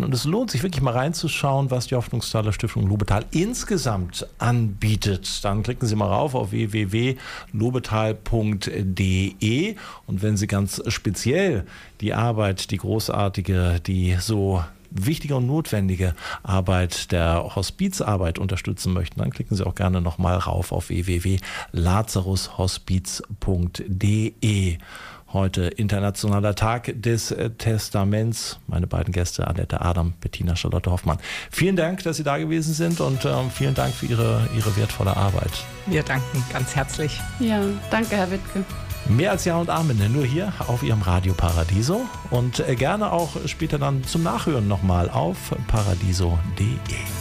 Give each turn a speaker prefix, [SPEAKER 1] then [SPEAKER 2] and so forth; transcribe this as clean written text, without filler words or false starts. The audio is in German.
[SPEAKER 1] Und es lohnt sich wirklich mal reinzuschauen, was die Hoffnungsthaler Stiftung Lobetal insgesamt anbietet. Dann klicken Sie mal rauf auf www.lobetal.de. Und wenn Sie ganz speziell die Arbeit, die großartige, die so wichtige und notwendige Arbeit der Hospizarbeit unterstützen möchten, dann klicken Sie auch gerne nochmal rauf auf www.lazarushospiz.de. Heute internationaler Tag des Testaments. Meine beiden Gäste, Annette Adam, Bettina Charlotte Hoffmann. Vielen Dank, dass Sie da gewesen sind und vielen Dank für Ihre wertvolle Arbeit.
[SPEAKER 2] Wir danken ganz herzlich.
[SPEAKER 3] Ja, danke, Herr Wittke.
[SPEAKER 1] Mehr als Ja und Amen, nur hier auf Ihrem Radio Paradiso und gerne auch später dann zum Nachhören nochmal auf paradiso.de.